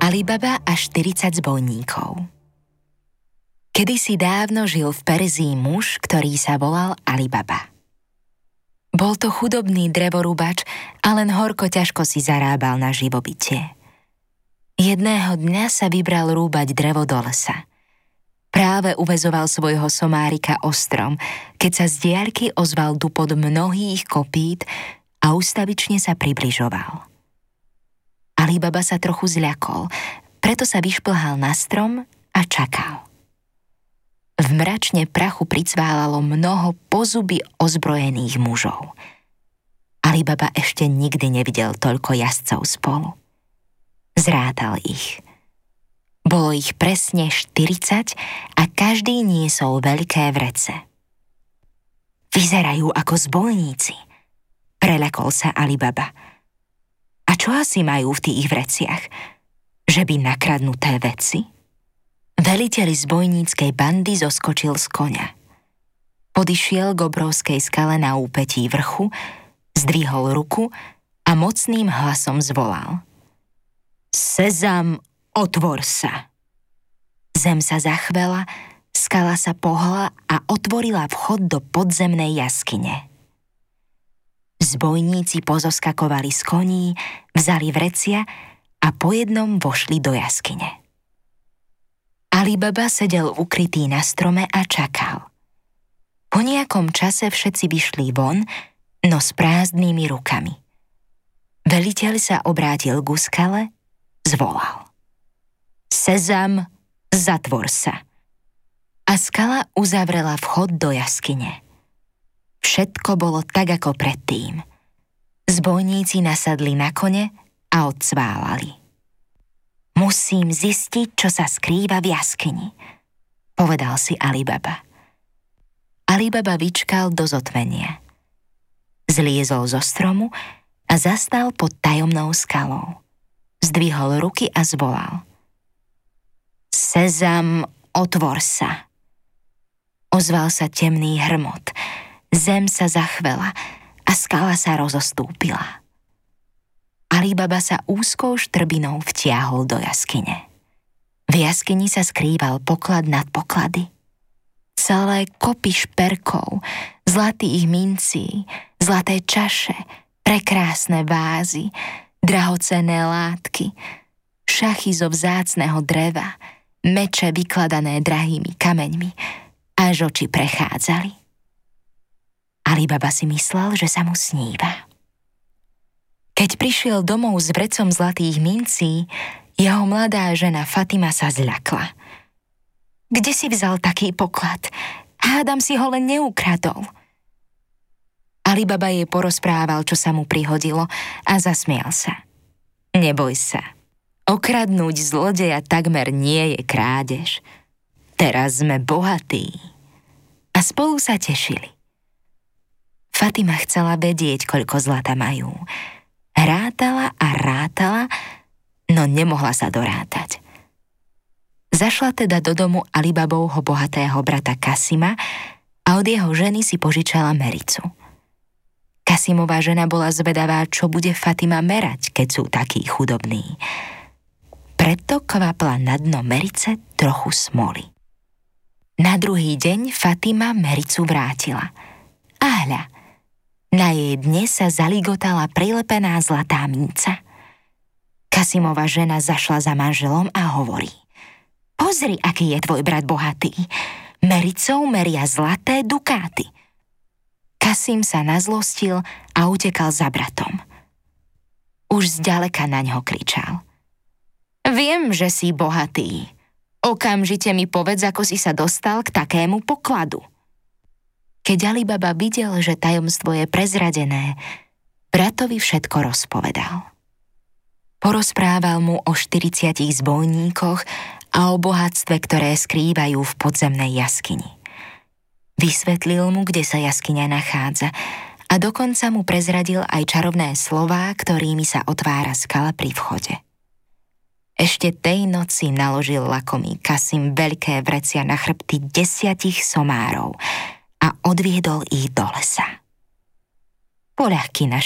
Alibaba a 40 zbojníkov. Kedysi dávno žil v Perzii muž, ktorý sa volal Alibaba. Bol to chudobný drevorúbač a len horko ťažko si zarábal na živobytie. Jedného dňa sa vybral rúbať drevo do lesa. Práve uväzoval svojho somárika ostrom, keď sa z diaľky ozval dupot mnohých kopít a ustavične sa približoval. Alibaba sa trochu zľakol, preto sa vyšplhal na strom a čakal. V mračne prachu pricválalo mnoho pozuby ozbrojených mužov. Alibaba ešte nikdy nevidel toľko jazdcov spolu. Zrátal ich. Bolo ich presne 40 a každý niesol veľké vrece. Vyzerajú ako zbojníci, preľakol sa Alibaba. A čo asi majú v tých vreciach? Že by nakradnuté veci? Veliteľ zbojníckej bandy zoskočil z koňa. Podišiel k obrovskej skale na úpetí vrchu, zdvihol ruku a mocným hlasom zvolal: Sezam, otvor sa! Zem sa zachvela, skala sa pohla a otvorila vchod do podzemnej jaskyne. Zbojníci pozoskakovali z koní, vzali vrecia a po jednom vošli do jaskyne. Alibaba sedel ukrytý na strome a čakal. Po nejakom čase všetci vyšli von, no s prázdnymi rukami. Veliteľ sa obrátil ku skale, zvolal: Sezam, zatvor sa! A skala uzavrela vchod do jaskyne. Všetko bolo tak, ako predtým. Zbojníci nasadli na kone a odsválali. Musím zistiť, čo sa skrýva v jaskyni, povedal si Alibaba. Alibaba vyčkal do zotmenia. Zliezol zo stromu a zastal pod tajomnou skalou. Zdvihol ruky a zvolal: Sezam, otvor sa! Ozval sa temný hrmot. Zem sa zachvela a skala sa rozostúpila. Alibaba sa úzkou štrbinou vtiahol do jaskyne. V jaskyni sa skrýval poklad nad poklady. Celé kopy šperkov, zlatých mincí, zlaté čaše, prekrásne vázy, drahocenné látky, šachy zo vzácneho dreva, meče vykladané drahými kameňmi, až oči prechádzali. Alibaba si myslel, že sa mu sníva. Keď prišiel domov s vrecom zlatých mincí, jeho mladá žena Fatima sa zľakla. Kde si vzal taký poklad? Hádam si ho len neukradol. Alibaba jej porozprával, čo sa mu prihodilo, a zasmial sa. Neboj sa. Okradnúť zlodeja takmer nie je krádež. Teraz sme bohatí. A spolu sa tešili. Fatima chcela vedieť, koľko zlata majú. Rátala a rátala, no nemohla sa dorátať. Zašla teda do domu Alibabovho bohatého brata Kasima a od jeho ženy si požičala mericu. Kasimová žena bola zvedavá, čo bude Fatima merať, keď sú takí chudobní. Preto kvapla na dno merice trochu smoly. Na druhý deň Fatima mericu vrátila. A hľa, na jej dne sa zaligotala prilepená zlatá minca. Kasimová žena zašla za manželom a hovorí: Pozri, aký je tvoj brat bohatý. Mericou meria zlaté dukáty. Kasim sa nazlostil a utekal za bratom. Už zďaleka na ňo kričal: Viem, že si bohatý. Okamžite mi povedz, ako si sa dostal k takému pokladu. Keď Alibaba videl, že tajomstvo je prezradené, bratovi všetko rozpovedal. Porozprával mu o 40 zbojníkoch a o bohatstve, ktoré skrývajú v podzemnej jaskyni. Vysvetlil mu, kde sa jaskyňa nachádza, a dokonca mu prezradil aj čarovné slová, ktorými sa otvára skala pri vchode. Ešte tej noci naložil lakomý Kasim veľké vrecia na chrbty 10 somárov a odviedol ich do lesa. Poľahky na